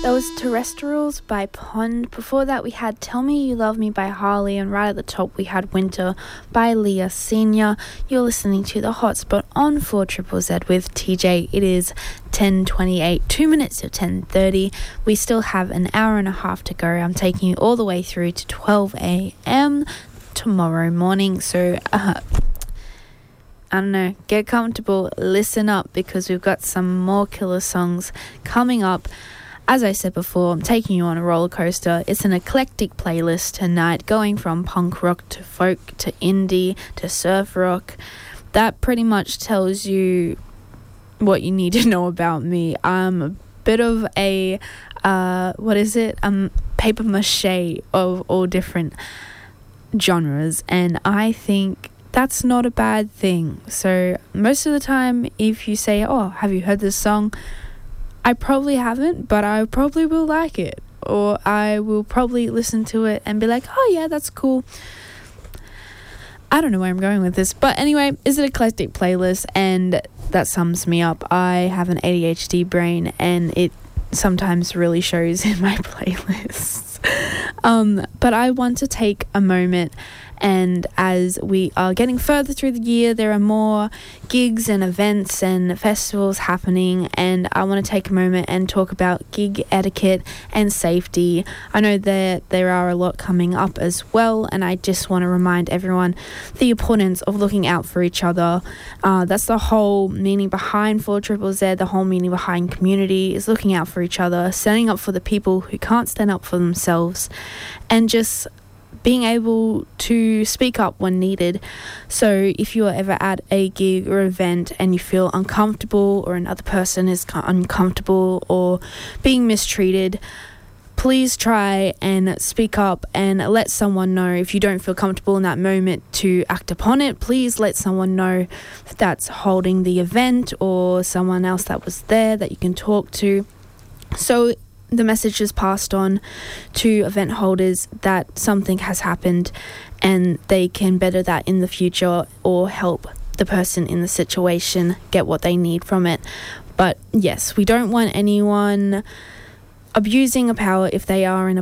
That was Terrestrials by Pond. Before that, we had Tell Me You Love Me by Harley, and right at the top, we had Winter by Leah Senior. You're listening to The Hotspot on 4ZZZ with TJ. It is 10:28, 2 minutes to 10:30. We still have an hour and a half to go. I'm taking you all the way through to 12 a.m. tomorrow morning. So, I don't know, get comfortable, listen up, because we've got some more killer songs coming up. As I said before, I'm taking you on a roller coaster. It's an eclectic playlist tonight, going from punk rock to folk to indie to surf rock. That pretty much tells you what you need to know about me. I'm a bit of a, paper mache of all different genres, and I think that's not a bad thing. So most of the time, if you say, oh, have you heard this song? I probably haven't, but I probably will like it, or I will probably listen to it and be like, oh yeah, that's cool. I don't know where I'm going with this, but anyway, it's an eclectic playlist, and that sums me up. I have an ADHD brain, and it sometimes really shows in my playlists. But I want to take a moment, and as we are getting further through the year, there are more gigs and events and festivals happening, and I want to take a moment and talk about gig etiquette and safety. I know that there are a lot coming up as well, and I just want to remind everyone the importance of looking out for each other. That's the whole meaning behind 4ZZZ, the whole meaning behind community is looking out for each other, standing up for the people who can't stand up for themselves, and just being able to speak up when needed. So if you are ever at a gig or event and you feel uncomfortable, or another person is uncomfortable or being mistreated, please try and speak up and let someone know. If you don't feel comfortable in that moment to act upon it, please let someone know that's holding the event, or someone else that was there that you can talk to. So the message is passed on to event holders that something has happened and they can better that in the future, or help the person in the situation get what they need from it. But yes, we don't want anyone abusing a power if they are in a